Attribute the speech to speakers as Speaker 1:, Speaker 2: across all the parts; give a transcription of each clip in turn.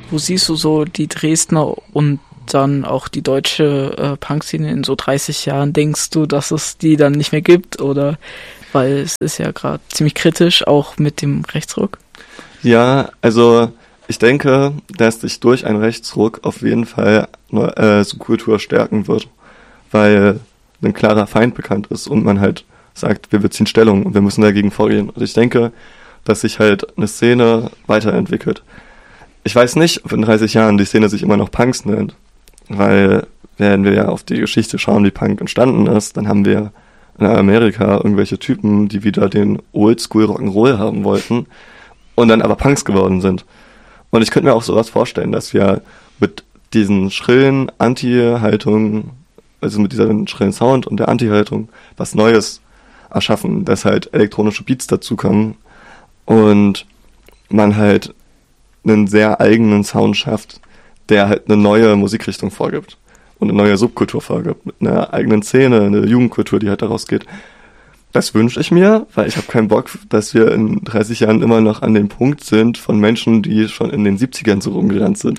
Speaker 1: Wo siehst du so die Dresdner und dann auch die deutsche Punk-Szene in so 30 Jahren? Denkst du, dass es die dann nicht mehr gibt? Oder weil es ist ja gerade ziemlich kritisch, auch mit dem Rechtsruck.
Speaker 2: Ja, also ich denke, dass sich durch einen Rechtsruck auf jeden Fall Subkultur stärken wird, weil ein klarer Feind bekannt ist und man halt sagt, wir beziehen Stellung und wir müssen dagegen vorgehen. Und ich denke, dass sich halt eine Szene weiterentwickelt. Ich weiß nicht, ob in 30 Jahren die Szene sich immer noch Punks nennt, weil wenn wir ja auf die Geschichte schauen, wie Punk entstanden ist, dann haben wir in Amerika irgendwelche Typen, die wieder den Oldschool Rock'n'Roll haben wollten und dann aber Punks geworden sind. Und ich könnte mir auch sowas vorstellen, dass wir mit diesen schrillen Anti-Haltungen, also mit diesem schrillen Sound und der Anti-Haltung, was Neues erschaffen, dass halt elektronische Beats dazukommen und man halt einen sehr eigenen Sound schafft, der halt eine neue Musikrichtung vorgibt und eine neue Subkultur vorgibt, mit einer eigenen Szene, eine Jugendkultur, die halt daraus geht. Das wünsche ich mir, weil ich habe keinen Bock, dass wir in 30 Jahren immer noch an dem Punkt sind von Menschen, die schon in den 70ern so rumgerannt sind.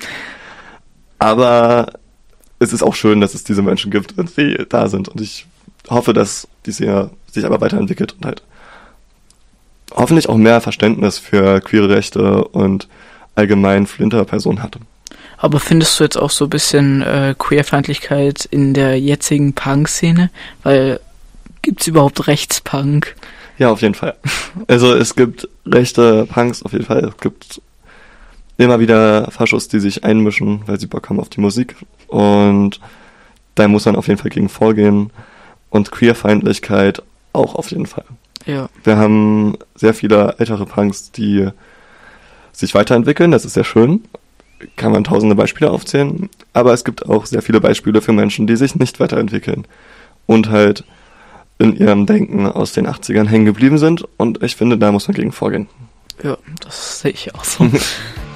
Speaker 2: Aber es ist auch schön, dass es diese Menschen gibt und die da sind. Und ich hoffe, dass die Szene sich aber weiterentwickelt und halt hoffentlich auch mehr Verständnis für queere Rechte und allgemein Flinter-Personen hat.
Speaker 1: Aber findest du jetzt auch so ein bisschen Queerfeindlichkeit in der jetzigen Punk-Szene? Weil gibt's überhaupt Rechtspunk?
Speaker 2: Ja, auf jeden Fall. Also es gibt rechte Punks auf jeden Fall. Es gibt immer wieder Faschos, die sich einmischen, weil sie Bock haben auf die Musik. Und da muss man auf jeden Fall gegen vorgehen. Und Queerfeindlichkeit auch auf jeden Fall.
Speaker 1: Ja.
Speaker 2: Wir haben sehr viele ältere Punks, die sich weiterentwickeln. Das ist sehr schön. Kann man tausende Beispiele aufzählen. Aber es gibt auch sehr viele Beispiele für Menschen, die sich nicht weiterentwickeln. Und halt in ihrem Denken aus den 80ern hängen geblieben sind. Und ich finde, da muss man gegen vorgehen.
Speaker 1: Ja, das sehe ich auch so.